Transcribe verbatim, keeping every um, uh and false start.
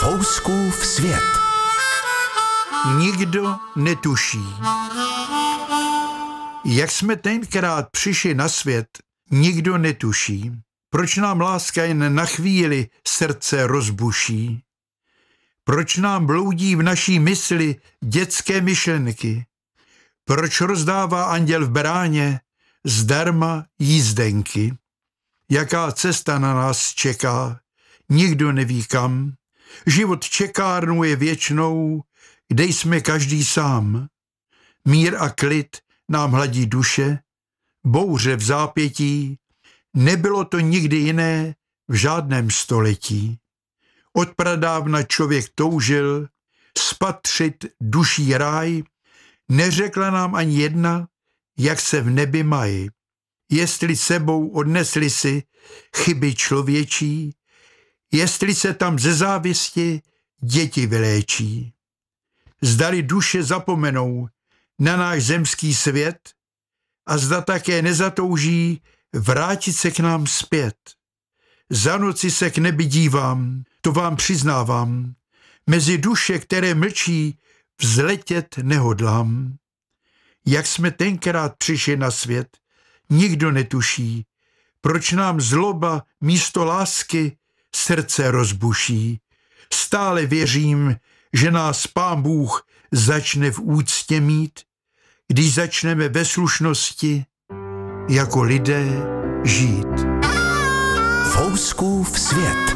Fouskův svět. Nikdo netuší. Jak jsme tenkrát přišli na svět, nikdo netuší. Proč nám láska jen na chvíli srdce rozbuší? Proč nám bloudí v naší mysli dětské myšlenky? Proč rozdává anděl v beráně zdarma jízdenky? Jaká cesta na nás čeká? Nikdo neví kam. Život čekárnou je věčnou, kde jsme každý sám. Mír a klid nám hladí duše, bouře v zápětí, nebylo to nikdy jiné v žádném století. Od pradávna člověk toužil spatřit duší ráj, neřekla nám ani jedna, jak se v nebi mají. Jestli sebou odnesli si chyby člověčí, jestli se tam ze závisti děti vyléčí. Zdali duše zapomenou na náš zemský svět a zda také nezatouží vrátit se k nám zpět. Za noci se k nebi dívám, to vám přiznávám, mezi duše, které mlčí, vzletět nehodlám. Jak jsme tenkrát přišli na svět, nikdo netuší, proč nám zloba místo lásky srdce rozbuší. Stále věřím, že nás Pán Bůh začne v úctě mít, když začneme ve slušnosti jako lidé žít. Fouskův svět.